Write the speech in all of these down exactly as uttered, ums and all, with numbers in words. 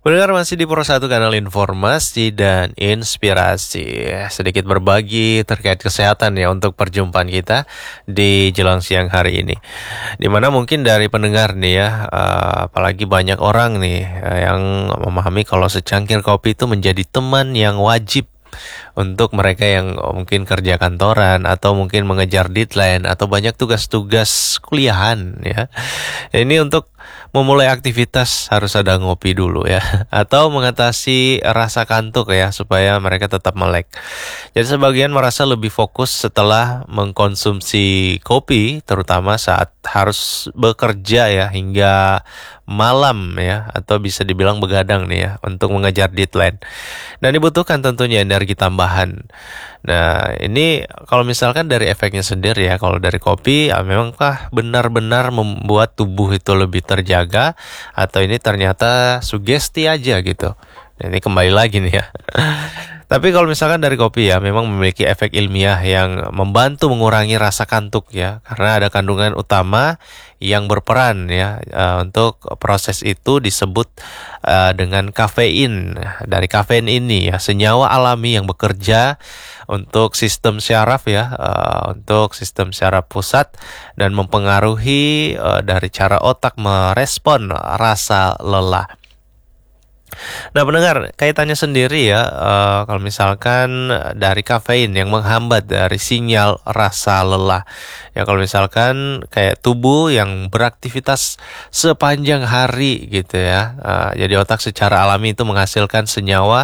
Pendengar masih di Pro satu Kanal Informasi dan Inspirasi. Sedikit berbagi terkait kesehatan ya untuk perjumpaan kita di jelang siang hari ini. Dimana mungkin dari pendengar nih ya, uh, apalagi banyak orang nih uh, yang memahami kalau secangkir kopi itu menjadi teman yang wajib untuk mereka yang mungkin kerja kantoran atau mungkin mengejar deadline atau banyak tugas-tugas kuliahan ya. Ini untuk memulai aktivitas harus ada ngopi dulu ya, atau mengatasi rasa kantuk ya supaya mereka tetap melek. Jadi sebagian merasa lebih fokus setelah mengkonsumsi kopi, terutama saat harus bekerja ya hingga malam ya, atau bisa dibilang begadang nih ya untuk mengejar deadline. Dan dibutuhkan tentunya energi tambahan. Nah ini kalau misalkan dari efeknya sendiri ya, kalau dari kopi ya, memangkah benar-benar membuat tubuh itu lebih terjaga atau ini ternyata sugesti aja gitu. Nah, ini kembali lagi nih ya. Tapi kalau misalkan dari kopi ya, memang memiliki efek ilmiah yang membantu mengurangi rasa kantuk ya, karena ada kandungan utama yang berperan ya uh, untuk proses itu disebut uh, dengan kafein. Dari kafein ini ya, senyawa alami yang bekerja untuk sistem syaraf ya, uh, untuk sistem syaraf pusat dan mempengaruhi uh, dari cara otak merespon rasa lelah. Nah pendengar, kaitannya sendiri ya, uh, kalau misalkan dari kafein yang menghambat dari sinyal rasa lelah. Ya kalau misalkan kayak tubuh yang beraktivitas sepanjang hari gitu ya, uh, jadi otak secara alami itu menghasilkan senyawa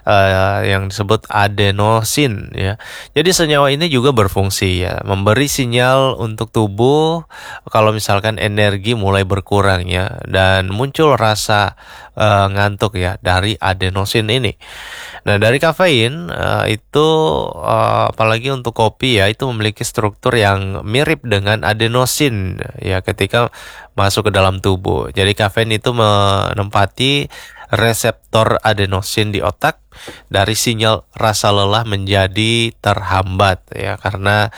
uh, yang disebut adenosin ya. Jadi senyawa ini juga berfungsi ya, memberi sinyal untuk tubuh kalau misalkan energi mulai berkurang ya, dan muncul rasa uh, ngantuk ya dari adenosin ini. Nah dari kafein uh, itu uh, apalagi untuk kopi ya, itu memiliki struktur yang mirip dengan adenosin ya ketika masuk ke dalam tubuh. Jadi kafein itu menempati reseptor adenosin di otak, dari sinyal rasa lelah menjadi terhambat ya karena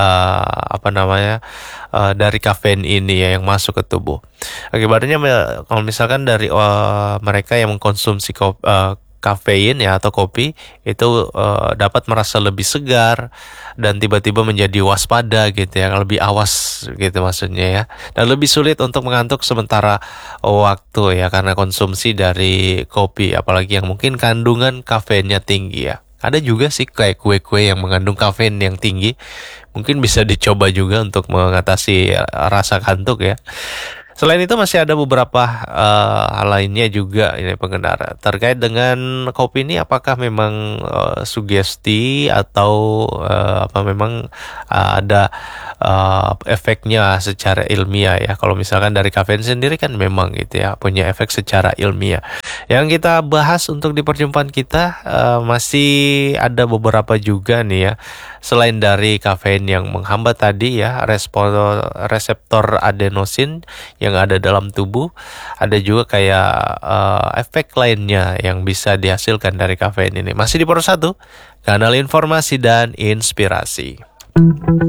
uh, apa namanya uh, dari kafein ini ya yang masuk ke tubuh. Akibatnya kalau misalkan dari uh, mereka yang mengkonsumsi kopi, uh, kafein ya atau kopi itu uh, dapat merasa lebih segar dan tiba-tiba menjadi waspada gitu ya, lebih awas gitu maksudnya ya, dan lebih sulit untuk mengantuk sementara waktu ya karena konsumsi dari kopi, apalagi yang mungkin kandungan kafeinnya tinggi ya. Ada juga sih kayak kue-kue yang mengandung kafein yang tinggi, mungkin bisa dicoba juga untuk mengatasi rasa kantuk ya. Selain itu masih ada beberapa uh, hal lainnya juga ini pengendara terkait dengan kopi ini, apakah memang uh, sugesti atau uh, apa memang uh, ada uh, efeknya secara ilmiah ya. Kalau misalkan dari kafein sendiri kan memang gitu ya punya efek secara ilmiah. Yang kita bahas untuk di perjumpaan kita uh, masih ada beberapa juga nih ya. Selain dari kafein yang menghambat tadi ya respon reseptor adenosin yang ada dalam tubuh, ada juga kayak uh, efek lainnya yang bisa dihasilkan dari kafein ini. Masih di Pro satu, Kanal Informasi dan Inspirasi.